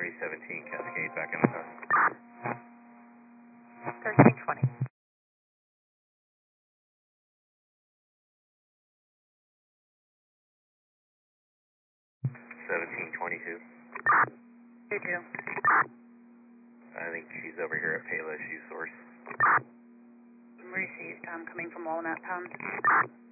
Marie 17, Cascade, back in the car. 1320. 1722. 22. I think she's over here at Payless U Source. Received. I'm coming from Walnut Town.